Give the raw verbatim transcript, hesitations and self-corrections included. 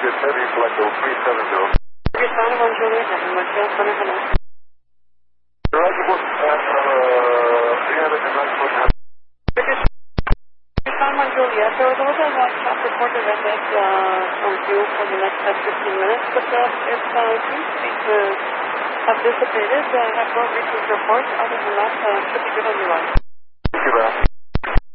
Vegas Heavy, Flight Level three seven zero. Respond one Juliet, nothing much else, Center hello. Roger, what, uh, yeah, they can run for now. Respond one Juliet, there was a little bit of a shop reported at that, uh, on due for the next uh, fifteen minutes, but, uh, it, uh, seems to be, to have dissipated, uh, have no recent reports, other than that, uh, should be good on your line. Thank you, Ralph.